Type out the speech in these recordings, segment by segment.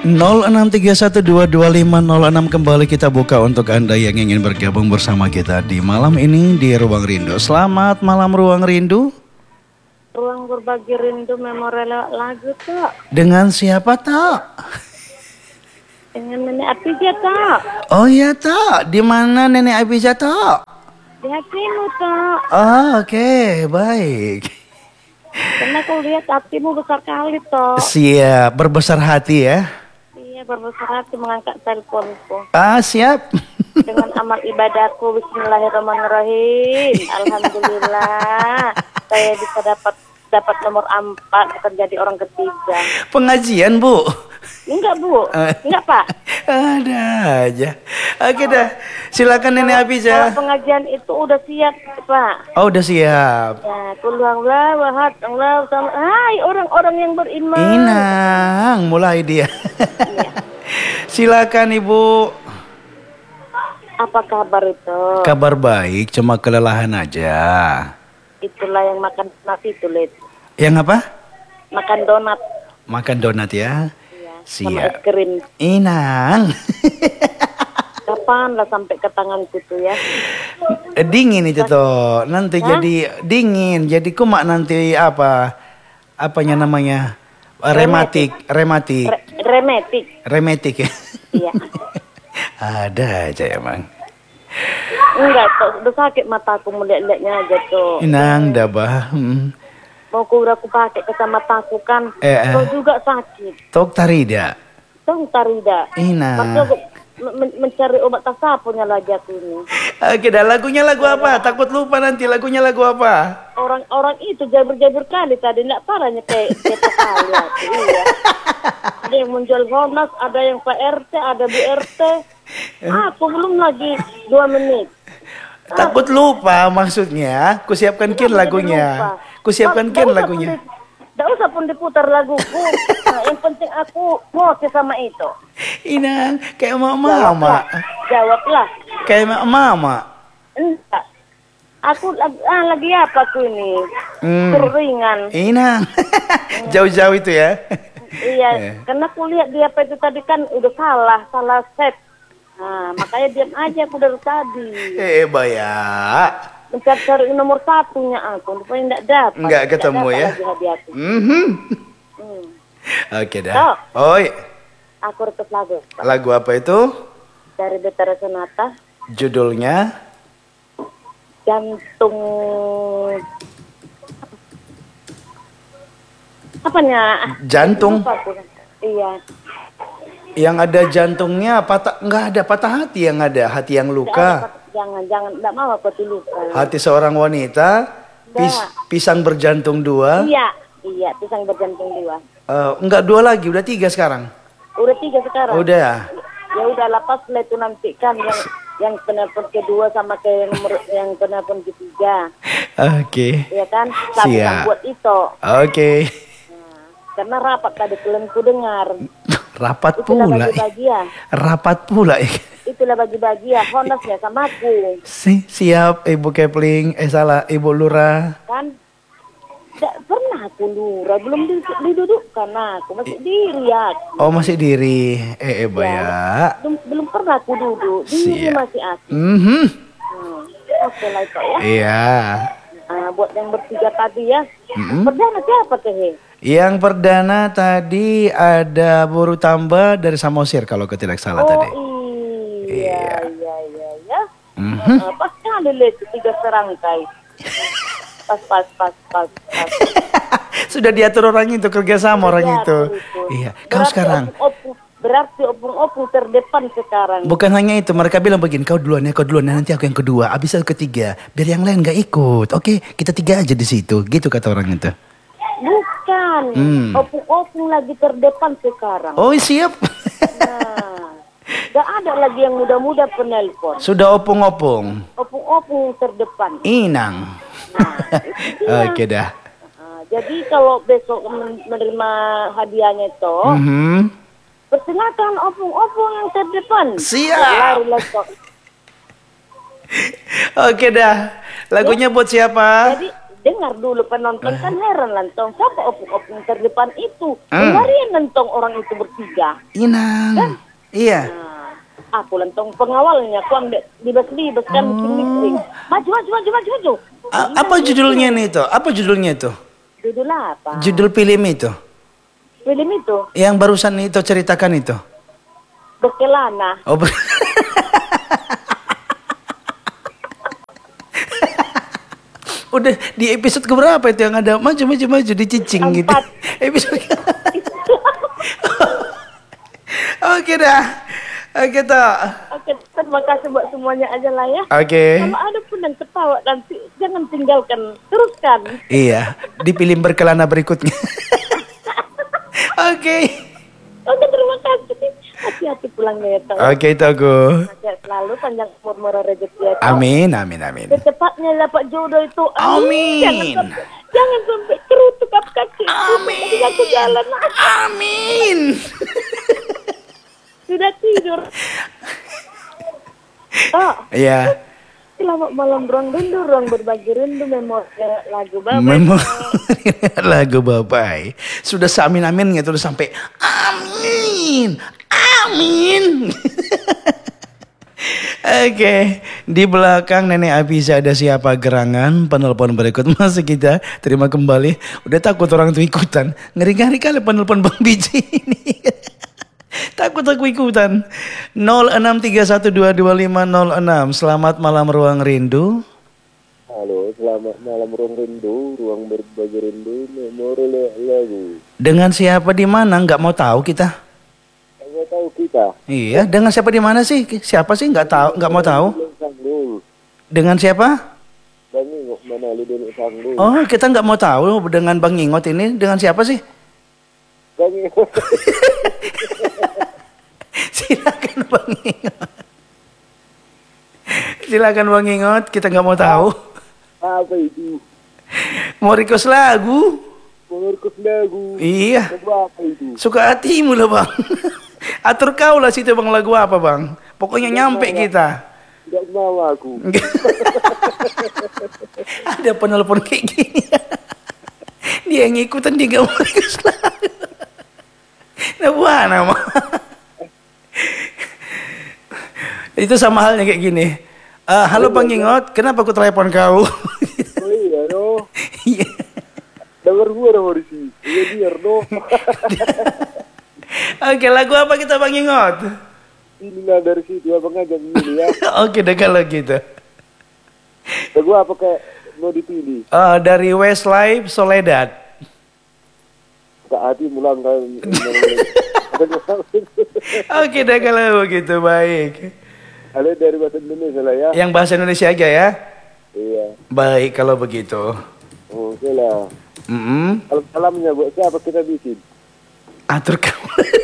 0631225006 kembali kita buka untuk Anda yang ingin bergabung bersama kita di malam ini di Ruang Rindu. Selamat malam Ruang Rindu. Ruang berbagi rindu memorial lagu tak. Dengan siapa tak? Dengan Nenek Apija tak. Oh iya tak. Di mana Nenek Apija tak? Di hatimu tak. Oh, oke, baik. Karena aku lihat hatimu besar kali toh. Siap, berbesar hati ya. Iya, berbesar hati mengangkat teleponku. Siap. Dengan amal ibadahku, bismillahirrahmanirrahim. Alhamdulillah, saya bisa dapat nomor 4 akan jadi orang ketiga. Pengajian Bu? Enggak Bu, enggak Pak. Ada aja. Oke dah, silakan Nenek Apija. Kalau pengajian itu udah siap Pak. Oh udah siap. Ya, kulhuwallahu ahad, Allahu samad. Hai orang-orang yang beriman. Inang, mulai dia. Iya. Silakan Ibu. Apa kabar itu? Kabar baik, cuma kelelahan aja. Itulah yang makan donat itu, Lid. Yang apa? Makan donat. Makan donat ya. Iya. Sama es Siap. krim. Inang. Kapan lah sampai ke tanganku tuh ya? Dingin itu tuh. Nanti jadi dingin. Jadi kumak nanti apa? Apanya namanya? Rematik. Remetik ya. Iya. Ada aja emang. Enggak, udah sakit mataku melihat-lihatnya aja tuh. Inang dabah. Mau aku pakai kacamataku kan. Tuh juga sakit. Tok tarida. Tuh tarida. Inang. Makanya aku mencari obat tasapunya lagi aku ini. Oke dah, lagunya lagu apa? Takut lupa nanti lagunya lagu apa? Orang itu jabur-jabur kali tadi, enggak parahnya kayak kali aku. Iya. Ada yang menjual Honas, ada yang Pak RT, ada Bu RT. Aku belum lagi 2 menit. Takut lupa maksudnya. Kusiapkan kin lagunya. Kusiapkan kin lagunya. Tidak usah pun diputar laguku. Nah, yang penting aku moce sama itu. Inang, kayak mama. Jawablah. Kayak mama. Enggak. Aku lagi apa aku ini? Ringan. Inang. Jauh-jauh itu ya. Iya, karena aku lihat dia apa itu tadi kan udah salah set. Nah, makanya diam aja aku dari tadi. Baya. Mencari nomor 1-nya aku, rupanya enggak dapat. Enggak ketemu ya. Oke dah. Oi. Aku request lagu. Lagu apa itu? Dari Betara Sonata. Judulnya? Jantung. Apanya? Jantung. Iya. Yang ada jantungnya patah, enggak ada patah hati, yang ada hati yang luka. Jangan, enggak mau aku luka. Hati seorang wanita, pisang berjantung 2. Iya, pisang berjantung 2. Enggak 2 lagi, udah 3 sekarang. Udah 3 sekarang. Udah. Ya udah lepas lah itu nanti kan yang penelpon kedua sama ke yang penelpon ketiga. Oke. Iya kan? Siap. Buat itu. Oke. Karena rapat tadi ku dengar. Rapat pula. Rapat pula. Itulah bagi-bagi ya, Honas ya sama aku. Siap, Ibu Kepling. Salah, Ibu Lurah. Kan? Tidak pernah aku Lurah, belum didudukkan aku, masih diri ya. Oh, masih diri. Ya. Belum pernah aku duduk, diri masih aku. Oke lah itu ya. Iya. Buat yang bertiga tadi ya. Perdana siapa teh? Yang perdana tadi ada Buru Tamba dari Samosir kalau tidak salah tadi. Iya. Pas kali lihat 3 serangkai. Pas. Sudah diatur orang itu, kerjasama orang itu. Iya. Kau sekarang. Berarti opung-opung terdepan sekarang. Bukan hanya itu, mereka bilang begini, kau duluan ya, nanti aku yang kedua, abis aku ketiga, biar yang lain gak ikut. Oke, kita 3 aja di situ, gitu kata orang itu. Bukan, opung-opung lagi terdepan sekarang. Oh siap. Nah, gak ada lagi yang muda-muda penelpon. Sudah opung-opung. Opung-opung terdepan. Inang. Nah, oke dah. Jadi kalau besok menerima hadiahnya itu, persilakan opung-opung yang terdepan. Siap. Lari. Oke dah. Lagunya buat siapa? Jadi dengar dulu penonton kan heran lantong. Siapa opung-opung terdepan itu? Dengarin lantong orang itu bertiga. Inang. Iya. Nah, aku lantong pengawalnya, aku ambil libas-libas kan bikin. Maju. Apa judulnya nih itu? Apa judulnya itu? Judul apa? Judul film itu? Film itu Yang barusan itu ceritakan itu? Bekelana. Oh, udah di episode keberapa itu yang ada maju dicicing gitu? 4. Episode. Oke dah. Oke toh. Oke, terima kasih buat semuanya aja lah ya. Oke. Kalau ada pun yang ketawa nanti jangan tinggalkan, teruskan. Iya, di film berkelana berikutnya. Oke. Oke, terima kasih. Hati-hati pulangnya ya, Toh. Oke, Togo. Sehat selalu, panjang umur, murah rezeki ya, Toh. Amin. Secepatnya dapat jodoh itu. Amin. Jangan sampai kerutuk kaki. Amin. Aku jalan. Amin. Sudah tidur. Oh, Iya. selamat malam ruang rindu, ruang berbagi rindu, memori lagu Bapak. Lagu Bapak. Sudah amin gitu udah sampai amin. Oke, di belakang Nenek Abisa ada siapa gerangan? Penelpon berikut masih kita terima kembali. Udah takut orang tuh ikutan. Ngeri-ngeri kali penelpon Bang Biji ini. Takut aku ikutan. 0631225006. Selamat malam ruang rindu. Halo, selamat malam ruang rindu, ruang berbagi rindu, memori lagu. Dengan siapa di mana? Nggak mau tahu kita. Nggak tahu kita. Iya, dengan siapa di mana sih? Siapa sih nggak tahu, nggak mau tahu. Sanggul. Dengan siapa? Bang Ingot mana lu dulu sanggul. Oh, kita nggak mau tahu dengan Bang Ingot ini. Dengan siapa sih? Bang Ingot. Silakan Bang Ingot. Silakan Bang Ingot, kita nggak mau tahu. Apa itu? Mau request lagu? Mengerkus lagu. Iya. Lagu apa itu? Suka hatimu lah Bang. Atur kau lah situ Bang, lagu apa Bang? Pokoknya nyampe kita. Tidak mau aku. Ada penelpon kayak gini. Dia yang ngikutan, dia gak mau request lagu. Nah buah nama. Itu sama halnya kayak gini. Halo Bang Ingot, kenapa aku telepon kau? Oh iya no. Iya. Dengar gua dong di sini. Iya biar no. Oke, lagu apa kita Bang Ingot? Inilah dari situ abang aja milih ya. Oke deh kalau gitu. Lagu apa kayak mau dipilih? Dari Westlife Soledad. Kak hati mulang kan. Oke deh kalau begitu, baik. Halo dari bahasa Indonesia lah ya. Yang bahasa Indonesia aja ya. Iya. Baik kalau begitu. Oke lah. Mm-mm. Kalau salamnya buat siapa kita bikin? Atur kamu.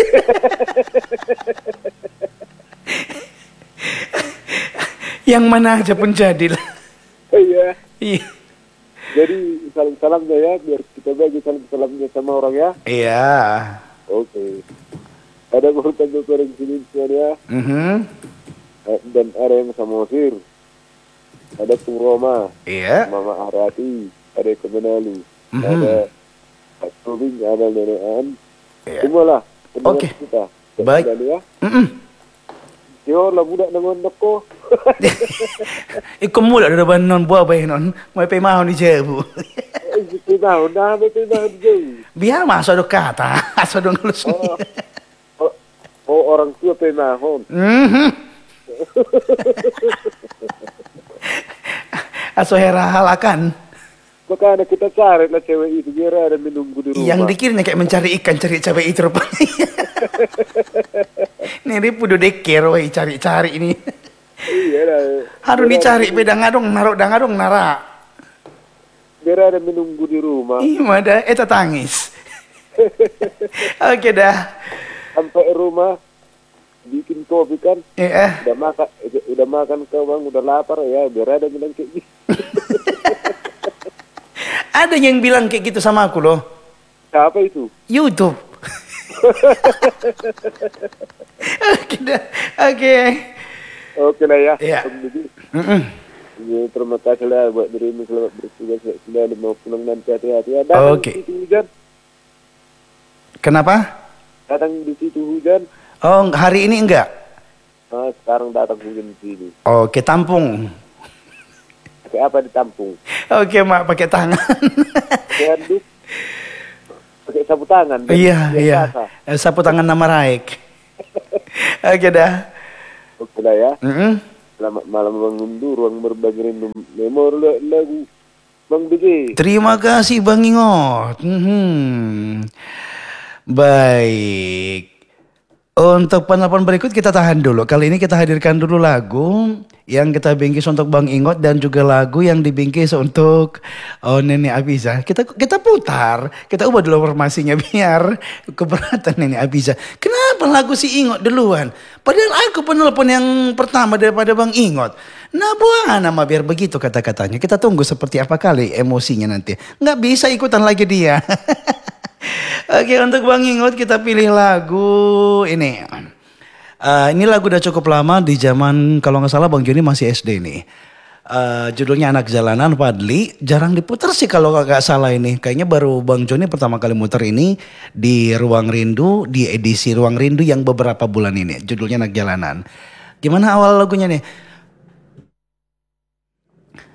Yang mana aja pun jadilah. Iya. Iya. Jadi salam-salamnya ya, biar kita bagi salam-salamnya sama orang ya. Iya. Oke. Ada urutan goreng sini ya. Dan ada yang Samosir. Ada Tung Roma. Iya. Mama Arati. Ada Kemenalu. Ada Pak Tobing, ada Nenek An. Iya. Semualah. Oke. Kita. Baik. Ya. Yo lah budak dengan neko. Ikut mula ada banon buah bayi non. Mau pergi mau di Jebu. Pindah, jauh. Biar masuk ada kata, asal dong ngelus. Oh, orang tua penahon. Asal hera halakan. Makanya kita cari lah cewek itu biar ada menunggu di rumah. Yang dikiranya kayak mencari ikan, cari cewek itu rupanya. Nih pudu dekir, woi cari-cari ini. Iya lah. Harus dicari bedang adong, naruh nara. Biar ada menunggu di rumah. Iya, ada eta tangis. Oke dah. Sampai rumah bikin kopi kan. Iya. Udah makan kau bang, udah lapar ya. Biar ada bilang kayak gitu. Ada yang bilang kayak gitu sama aku loh. Siapa itu? YouTube. Oke dah. Oke. Oke lah ya. Iya. Ya, terima kasih lah buat dirimu, selamat bertugas selalu, mau pulang nanti hati-hati ya. Datang Oke. di situ hujan, Kenapa? datang di situ hujan. Oh, hari ini enggak? Ah, sekarang datang hujan di sini. Oke, tampung. Pakai apa ditampung? Oke, Mak, pakai tangan. Pakai handuk, pakai sapu tangan. Iya, biar iya. basah. Sapu tangan nama Raik. Oke dah. Oke lah ya. Mm-mm. Selamat malam Bang Gundu, ruang berbagi rindu. Memori lagu Bang BJ. Terima kasih Bang Ingot. Mhm. Baik. Untuk penelpon berikut kita tahan dulu. Kali ini kita hadirkan dulu lagu yang kita bingkis untuk Bang Ingot dan juga lagu yang dibingkis untuk Nenek Abiza. Kita putar, kita ubah dulu formasinya biar keberatan Nenek Abiza. Kenapa lagu si Ingot duluan? Padahal aku penelpon yang pertama daripada Bang Ingot. Nah buah nama biar begitu kata-katanya. Kita tunggu seperti apa kali emosinya nanti. Nggak bisa ikutan lagi dia. Oke, untuk Bang Ingot kita pilih lagu ini. Ini lagu udah cukup lama di zaman kalau nggak salah Bang Joni masih SD nih. Judulnya Anak Jalanan Fadli. Jarang diputar sih kalau nggak salah ini. Kayaknya baru Bang Joni pertama kali muter ini di Ruang Rindu, di edisi Ruang Rindu yang beberapa bulan ini. Judulnya Anak Jalanan. Gimana awal lagunya nih?